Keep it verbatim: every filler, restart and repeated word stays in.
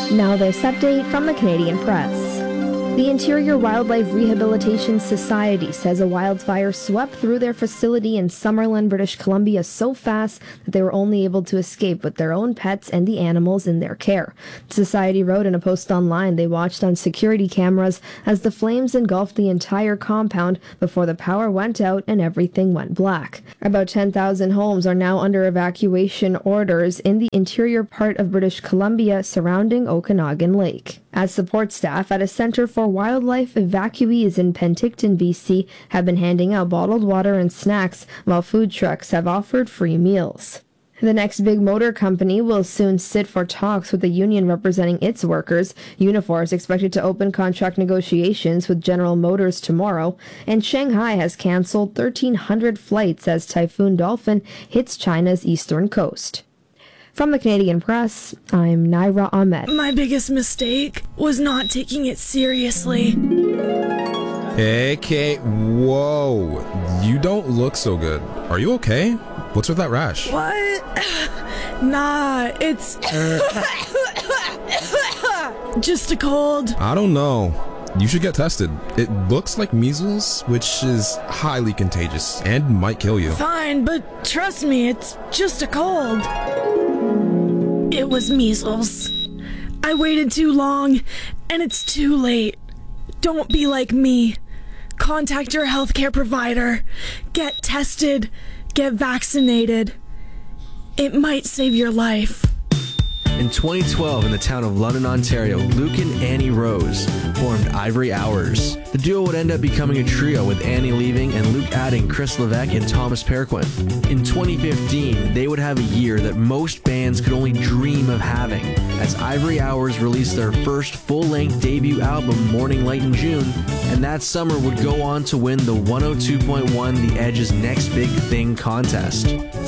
Now this update from the Canadian Press. The Interior Wildlife Rehabilitation Society says a wildfire swept through their facility in Summerland, British Columbia so fast that they were only able to escape with their own pets and the animals in their care. The Society wrote in a post online they watched on security cameras as the flames engulfed the entire compound before the power went out and everything went black. About ten thousand homes are now under evacuation orders in the interior part of British Columbia surrounding Okanagan Lake. As support staff at a Centre for Wildlife Evacuees in Penticton, B C, have been handing out bottled water and snacks, while food trucks have offered free meals. The next big motor company will soon sit for talks with the union representing its workers. Unifor is expected to open contract negotiations with General Motors tomorrow, and Shanghai has cancelled thirteen hundred flights as Typhoon Dolphin hits China's eastern coast. From the Canadian Press, I'm Naira Ahmed. My biggest mistake was not taking it seriously. Hey, Kate. Whoa. You don't look so good. Are you okay? What's with that rash? What? Nah, it's just a cold. I don't know. You should get tested. It looks like measles, which is highly contagious and might kill you. Fine, but trust me, it's just a cold. It was measles. I waited too long, and it's too late. Don't be like me. Contact your healthcare provider. Get tested. Get vaccinated. It might save your life. In twenty twelve, in the town of London, Ontario, Luke and Annie Rose formed Ivory Hours. The duo would end up becoming a trio, with Annie leaving and Luke adding Chris Levesque and Thomas Perquin. In twenty fifteen, they would have a year that most bands could only dream of having, as Ivory Hours released their first full-length debut album, Morning Light, in June, and that summer would go on to win the one oh two point one The Edge's Next Big Thing contest.